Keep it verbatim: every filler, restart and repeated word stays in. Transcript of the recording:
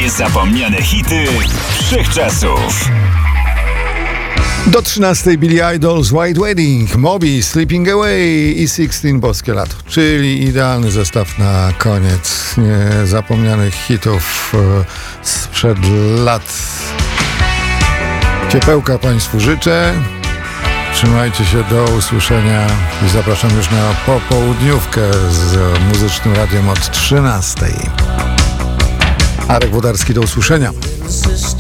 Niezapomniane hity wszechczasów. Do trzynastej Billy Idol's White Wedding, Moby, Sleeping Away i szesnaście Boskie Lato, czyli idealny zestaw na koniec niezapomnianych hitów e, sprzed lat. Ciepełka Państwu życzę, trzymajcie się, do usłyszenia i zapraszam już na popołudniówkę z Muzycznym Radiem od trzynastej. Arek Włodarski, do usłyszenia.